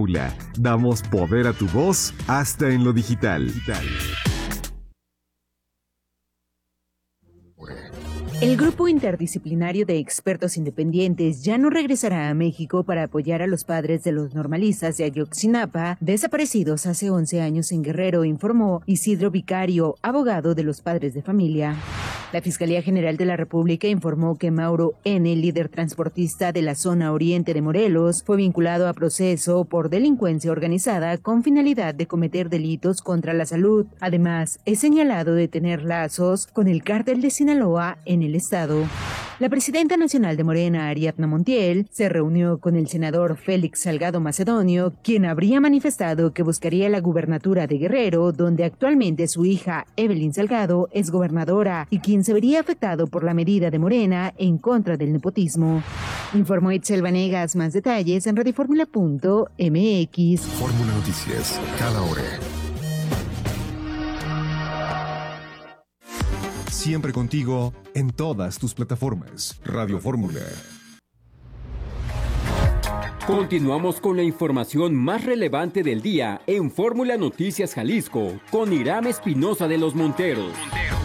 Fórmula. Damos poder a tu voz hasta en lo digital. El grupo interdisciplinario de expertos independientes ya no regresará a México para apoyar a los padres de los normalistas de Ayotzinapa, desaparecidos hace 11 años en Guerrero, informó Isidro Vicario, abogado de los padres de familia. La Fiscalía General de la República informó que Mauro N., líder transportista de la zona oriente de Morelos, fue vinculado a proceso por delincuencia organizada con finalidad de cometer delitos contra la salud. Además, es señalado de tener lazos con el cártel de Sinaloa en el estado. La presidenta nacional de Morena, Ariadna Montiel, se reunió con el senador Félix Salgado Macedonio, quien habría manifestado que buscaría la gubernatura de Guerrero, donde actualmente su hija Evelyn Salgado es gobernadora y quien se vería afectado por la medida de Morena en contra del nepotismo. Informó Itzel Vanegas. Más detalles en radioformula.mx. Fórmula Noticias, cada hora. Siempre contigo en todas tus plataformas. Radio Fórmula. Continuamos con la información más relevante del día en Fórmula Noticias Jalisco con Irán Espinosa de los Monteros.